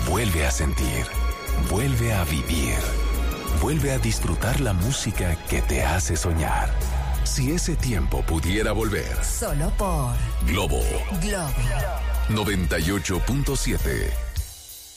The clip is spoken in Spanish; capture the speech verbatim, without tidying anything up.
Vuelve a sentir, vuelve a vivir, vuelve a disfrutar la música que te hace soñar. Si ese tiempo pudiera volver. Solo por Globo Globo noventa y ocho punto siete.